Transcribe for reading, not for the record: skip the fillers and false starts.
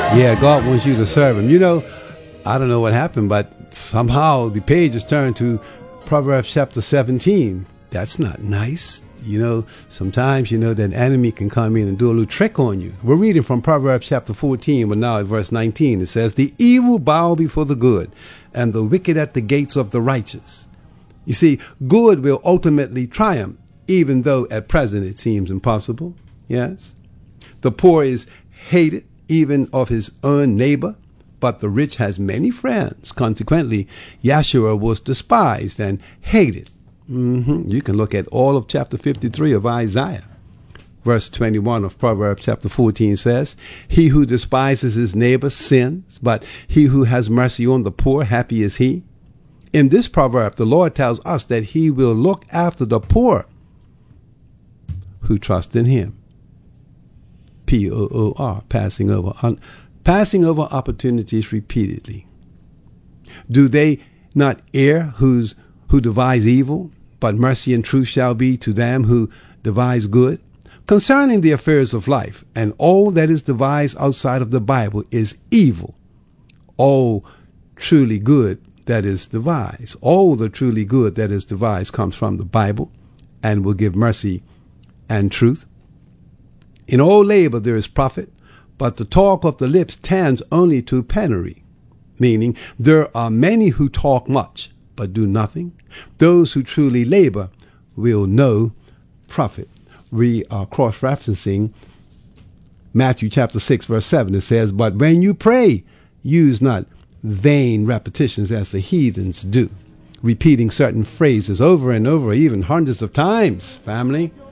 Yeah, God wants you to serve him. You know, I don't know what happened, but somehow the page is turned to Proverbs chapter 17. That's not nice. You know, sometimes, you know, that enemy can come in and do a little trick on you. We're reading from Proverbs chapter 14, but now at verse 19, it says, "The evil bow before the good, and the wicked at the gates of the righteous." You see, good will ultimately triumph, even though at present it seems impossible. Yes. The poor is hated, even of his own neighbor, but the rich has many friends. Consequently, Yahshua was despised and hated. You can look at all of chapter 53 of Isaiah. Verse 21 of Proverbs chapter 14 says, "He who despises his neighbor sins, but he who has mercy on the poor, happy is he." In this proverb, the Lord tells us that he will look after the poor who trust in him. P-O-O-R, passing over opportunities repeatedly. Do they not err who devise evil, but mercy and truth shall be to them who devise good? Concerning the affairs of life, and all that is devised outside of the Bible is evil. All truly good that is devised, all the truly good that is devised comes from the Bible and will give mercy and truth. In all labor there is profit, but the talk of the lips tends only to penury, meaning there are many who talk much but do nothing. Those who truly labor will know profit. We are cross-referencing Matthew chapter 6, verse 7. It says, "But when you pray, use not vain repetitions as the heathens do," repeating certain phrases over and over, even hundreds of times, family.